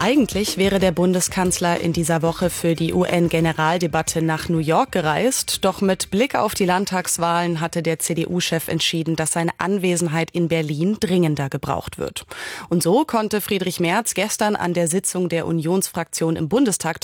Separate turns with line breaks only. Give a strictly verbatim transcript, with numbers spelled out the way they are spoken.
Eigentlich wäre der Bundeskanzler in dieser Woche für die U N-Generaldebatte nach New York gereist. Doch mit Blick auf die Landtagswahlen hatte der C D U-Chef entschieden, dass seine Anwesenheit in Berlin dringender gebraucht wird. Und so konnte Friedrich Merz gestern an der Sitzung der Unionsfraktion im Bundestag